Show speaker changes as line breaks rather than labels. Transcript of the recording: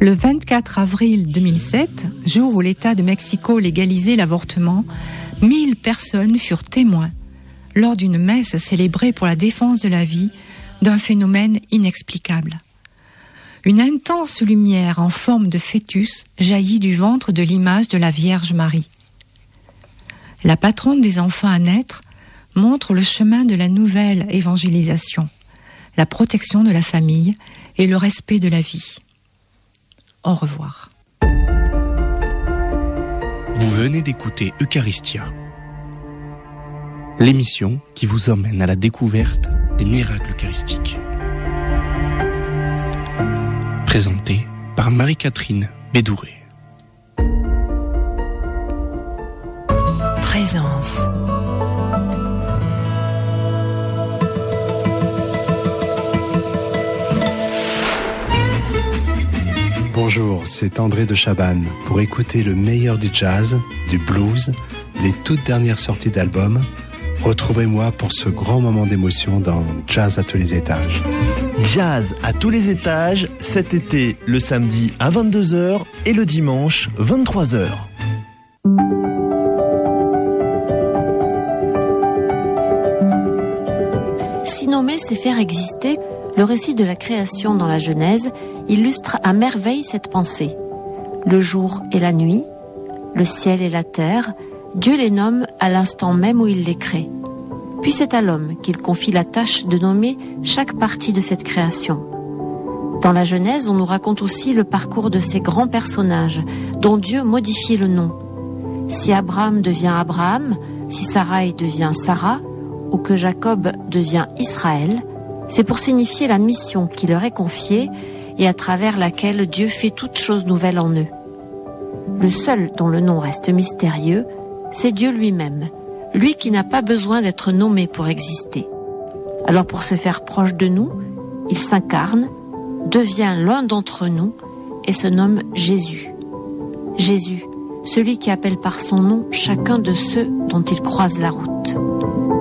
Le 24 avril 2007, jour où l'État de Mexico légalisait l'avortement, 1000 personnes furent témoins, lors d'une messe célébrée pour la défense de la vie, d'un phénomène inexplicable. Une intense lumière en forme de fœtus jaillit du ventre de l'image de la Vierge Marie. La patronne des enfants à naître montre le chemin de la nouvelle évangélisation, la protection de la famille et le respect de la vie. Au revoir.
Vous venez d'écouter Eucharistia, l'émission qui vous emmène à la découverte des miracles eucharistiques. Présentée par Marie-Catherine Bédouré.
Présence.
Bonjour, c'est André de Chabannes. Pour écouter le meilleur du jazz, du blues, les toutes dernières sorties d'albums, retrouvez-moi pour ce grand moment d'émotion dans Jazz à tous les étages.
Jazz à tous les étages, cet été, le samedi à 22h et le dimanche 23h.
Si nommer, c'est faire exister, le récit de la création dans la Genèse illustre à merveille cette pensée. Le jour et la nuit, le ciel et la terre, Dieu les nomme à l'instant même où il les crée. Puis c'est à l'homme qu'il confie la tâche de nommer chaque partie de cette création. Dans la Genèse, on nous raconte aussi le parcours de ces grands personnages dont Dieu modifie le nom. Si Abraham devient Abraham, si Sarai devient Sarah, ou que Jacob devient Israël, c'est pour signifier la mission qui leur est confiée et à travers laquelle Dieu fait toutes choses nouvelles en eux. Le seul dont le nom reste mystérieux, c'est Dieu lui-même, lui qui n'a pas besoin d'être nommé pour exister. Alors pour se faire proche de nous, il s'incarne, devient l'un d'entre nous et se nomme Jésus. Jésus, celui qui appelle par son nom chacun de ceux dont il croise la route.